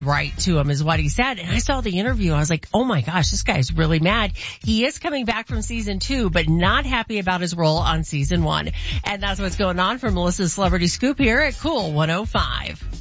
right to him is what he said. And I saw the interview. I was like, oh my gosh, this guy's really mad. He is coming back from season 2, but not happy about his role on season 1. And that's what's going on for Melissa's Celebrity Scoop here at Cool 105.